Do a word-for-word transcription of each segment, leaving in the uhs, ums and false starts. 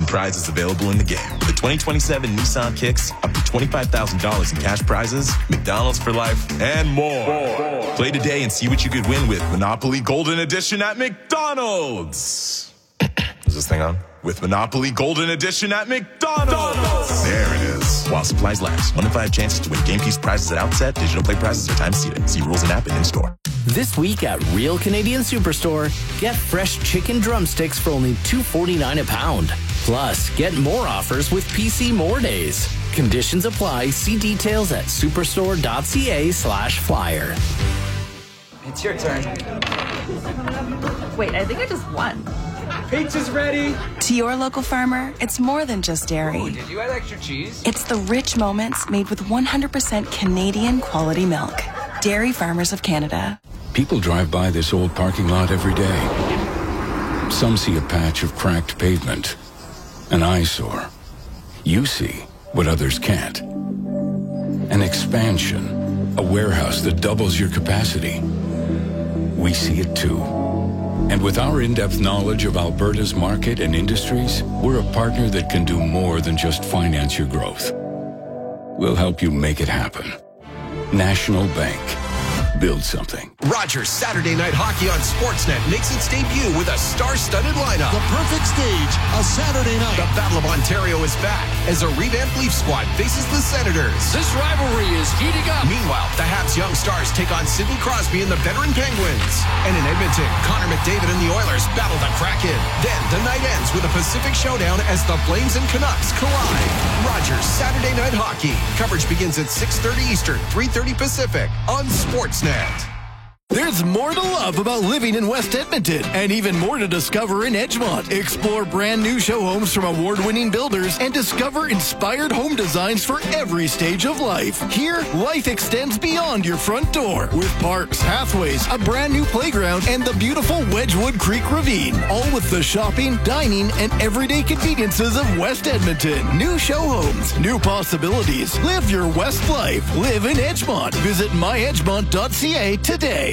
prizes available in the game. With the twenty twenty-seven Nissan Kicks, up to twenty-five thousand dollars in cash prizes, McDonald's for life, and more. more. Play today and see what you could win with Monopoly Golden Edition at McDonald's. Is this thing on? With Monopoly Golden Edition at McDonald's. There it is. While supplies last. One in five chances to win game piece prizes at outset. Digital play prizes are time seated. See rules and app and in-store. This week at Real Canadian Superstore, get fresh chicken drumsticks for only two forty-nine a pound. Plus, get more offers with P C More Days. Conditions apply. See details at superstore.ca slash flyer. It's your turn. Wait, I think I just won. Pizza's ready. To your local farmer, it's more than just dairy. Oh, did you add extra cheese? It's the rich moments made with one hundred percent Canadian quality milk. Dairy Farmers of Canada. People drive by this old parking lot every day. Some see a patch of cracked pavement, an eyesore. You see what others can't. An expansion, a warehouse that doubles your capacity. We see it too. And with our in-depth knowledge of Alberta's market and industries, we're a partner that can do more than just finance your growth. We'll help you make it happen. National Bank. Build something. Rogers Saturday Night Hockey on Sportsnet makes its debut with a star-studded lineup. The perfect stage, a Saturday night. The Battle of Ontario is back as a revamped Leaf squad faces the Senators. This rivalry is heating up. Meanwhile, the Habs young stars take on Sidney Crosby and the veteran Penguins. And in Edmonton, Connor McDavid and the Oilers battle the Kraken. Then the night ends with a Pacific showdown as the Flames and Canucks collide. Rogers Saturday Night Hockey. Coverage begins at six thirty Eastern, three thirty Pacific on Sportsnet. There's more to love about living in West Edmonton and even more to discover in Edgemont. Explore brand new show homes from award-winning builders and discover inspired home designs for every stage of life. Here, life extends beyond your front door with parks, pathways, a brand new playground, and the beautiful Wedgwood Creek Ravine. All with the shopping, dining, and everyday conveniences of West Edmonton. New show homes, new possibilities. Live your West life. Live in Edgemont. Visit my edgemont dot c a today.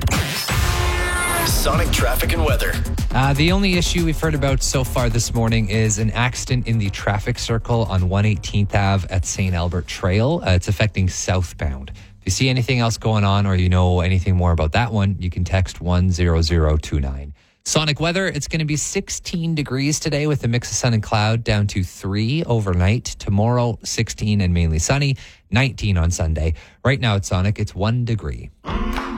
Sonic traffic and weather. Uh, the only issue we've heard about so far this morning is an accident in the traffic circle on one eighteenth Avenue at Saint Albert Trail. Uh, it's affecting southbound. If you see anything else going on or you know anything more about that one, you can text one zero zero two nine. Sonic weather, it's going to be sixteen degrees today with a mix of sun and cloud, down to three overnight. Tomorrow, sixteen and mainly sunny, nineteen on Sunday. Right now at Sonic, it's one degree.